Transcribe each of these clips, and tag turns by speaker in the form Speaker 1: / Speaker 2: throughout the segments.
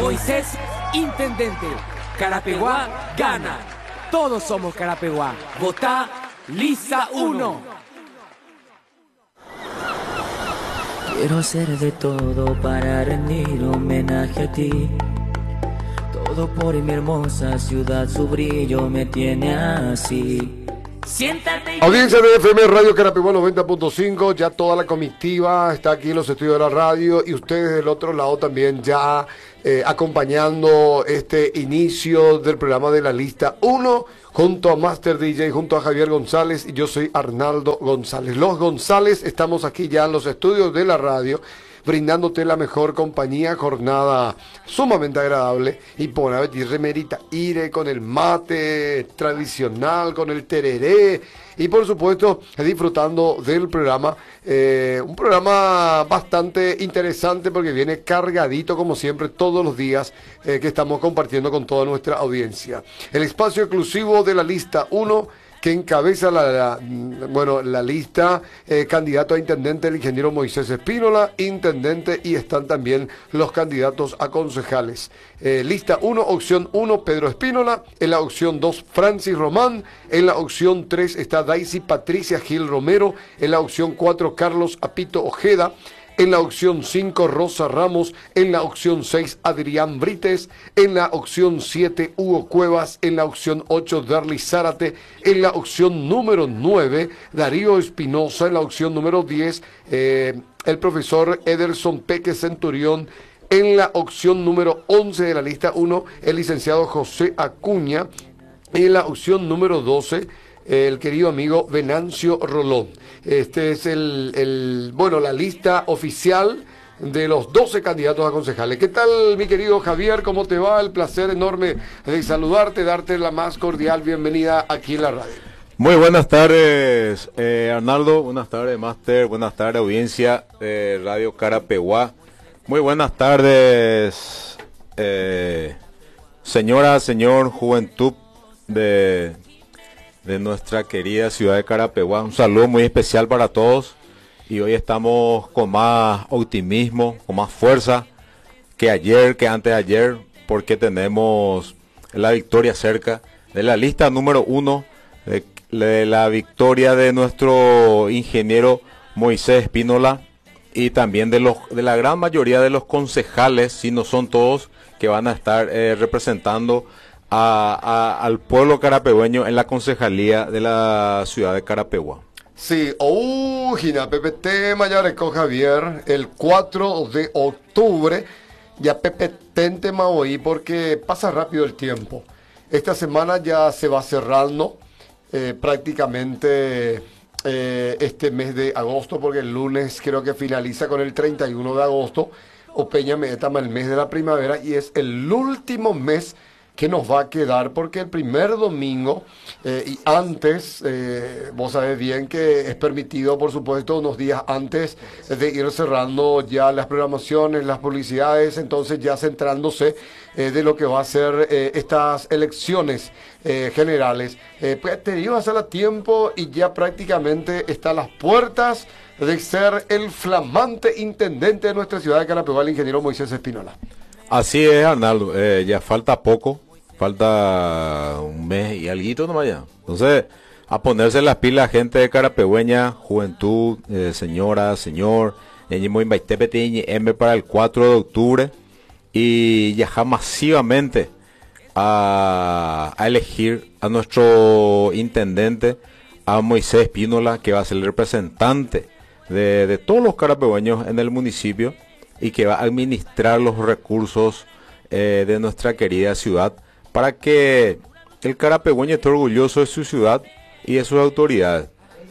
Speaker 1: Moisés, intendente. Carapeguá gana. Todos somos Carapeguá. Votá Lista 1.
Speaker 2: Quiero hacer de todo para rendir homenaje a ti. Todo por mi hermosa ciudad, su brillo me tiene así. Siéntate.
Speaker 3: Audiencia de FM Radio Carapeguá 90.5, ya toda la comitiva está aquí en los estudios de la radio y ustedes del otro lado también ya acompañando este inicio del programa de la Lista 1 junto a Master DJ, junto a Javier González y yo soy Arnaldo González. Los González estamos aquí ya en los estudios de la radio brindándote la mejor compañía, jornada sumamente agradable y por haber remerita ire con el mate tradicional, con el tereré y por supuesto disfrutando del programa, un programa bastante interesante porque viene cargadito como siempre todos los días que estamos compartiendo con toda nuestra audiencia. El espacio exclusivo de la Lista 1 que encabeza la lista, candidato a intendente el ingeniero Moisés Espínola, intendente, y están también los candidatos a concejales. Lista 1, opción 1, Pedro Espínola, en la opción 2, Francis Román, en la opción 3 está Daisy Patricia Gil Romero, en la opción 4, Carlos Apito Ojeda, en la opción 5, Rosa Ramos, en la opción 6, Adrián Brites, en la opción 7, Hugo Cuevas, en la opción 8, Darly Zárate, en la opción número 9, Darío Espinosa, en la opción número 10, el profesor Ederson Peque Centurión, en la opción número 11 de la Lista 1, el licenciado José Acuña, en la opción número 12, el querido amigo Venancio Rolón. Este es la lista oficial de los 12 candidatos a concejales. ¿Qué tal, mi querido Javier? ¿Cómo te va? El placer enorme de saludarte, darte la más cordial bienvenida aquí en la radio.
Speaker 4: Muy buenas tardes, Arnaldo. Buenas tardes, Master. Buenas tardes, audiencia de Radio Carapeguá. Muy buenas tardes, señora, señor, juventud de nuestra querida ciudad de Carapeguá. Un saludo muy especial para todos y hoy estamos con más optimismo, con más fuerza que ayer, que antes de ayer, porque tenemos la victoria cerca de la lista número 1, de la victoria de nuestro ingeniero Moisés Espínola y también de la gran mayoría de los concejales, si no son todos, que van a estar representando al pueblo carapegueño en la concejalía de la ciudad de Carapeguá.
Speaker 3: Sí, Gina, PPT Mayareco Javier, el 4 de octubre, ya Pepe Tente Maoí, porque pasa rápido el tiempo. Esta semana ya se va cerrando prácticamente este mes de agosto, porque el lunes creo que finaliza con el 31 de agosto, o Peña Metama, el mes de la primavera, y es el último mes que nos va a quedar, porque el primer domingo y antes, vos sabés bien que es permitido, por supuesto, unos días antes de ir cerrando ya las programaciones, las publicidades, entonces ya centrándose de lo que va a ser estas elecciones generales. Pues te ibas a tiempo y ya prácticamente está a las puertas de ser el flamante intendente de nuestra ciudad de Carapeguá, el ingeniero Moisés Espínola.
Speaker 4: Así es, Arnaldo, ya falta poco, falta un mes y alguito nomás ya. Entonces, a ponerse las pilas, gente de Carapegüeña, juventud, señora, señor, para el 4 de octubre y viajar masivamente a elegir a nuestro intendente, a Moisés Espínola, que va a ser el representante de todos los carapegüeños en el municipio y que va a administrar los recursos de nuestra querida ciudad para que el carapegüeño esté orgulloso de su ciudad y de sus autoridades.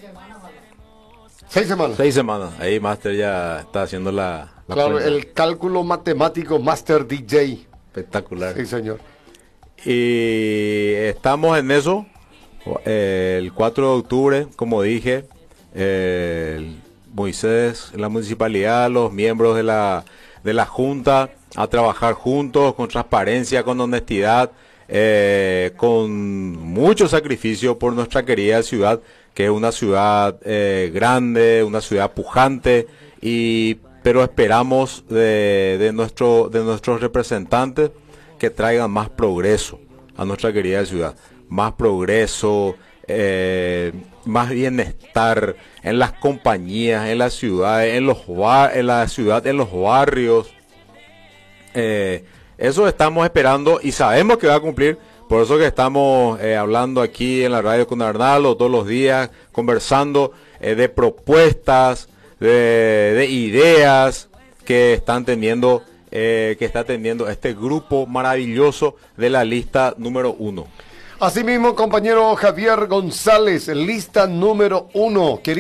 Speaker 3: 6 semanas.
Speaker 4: 6 semanas. Ahí Master ya está haciendo la
Speaker 3: claro, el cálculo matemático Master DJ.
Speaker 4: Espectacular.
Speaker 3: Sí, señor.
Speaker 4: Y estamos en eso. El 4 de octubre, como dije, Moisés, la municipalidad, los miembros de la Junta, a trabajar juntos, con transparencia, con honestidad, con mucho sacrificio por nuestra querida ciudad, que es una ciudad grande, una ciudad pujante, y pero esperamos de nuestros representantes que traigan más progreso a nuestra querida ciudad, más progreso, más bienestar en las compañías, en las ciudades, en la ciudad, en los barrios. Eso estamos esperando y sabemos que va a cumplir. Por eso que estamos hablando aquí en la radio con Arnaldo todos los días, conversando de propuestas, de ideas que están teniendo, este grupo maravilloso de la lista número 1.
Speaker 3: Asimismo, compañero Javier González, lista número 1.